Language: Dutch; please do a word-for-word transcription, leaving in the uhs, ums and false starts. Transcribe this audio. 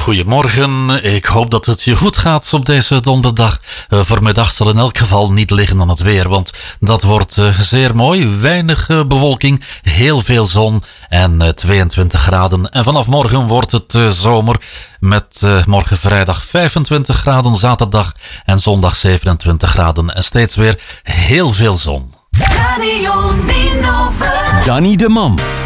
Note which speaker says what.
Speaker 1: goedemorgen. Ik hoop dat het je goed gaat op deze donderdag. Uh, vanmiddag zal in elk geval niet liggen aan het weer, want dat wordt uh, zeer mooi. Weinig uh, bewolking, heel veel zon en uh, tweeëntwintig graden. En vanaf morgen wordt het uh, zomer met uh, morgen vrijdag vijfentwintig graden, zaterdag en zondag zevenentwintig graden. En steeds weer heel veel zon.
Speaker 2: Radio Ninove.
Speaker 3: Danny de Man.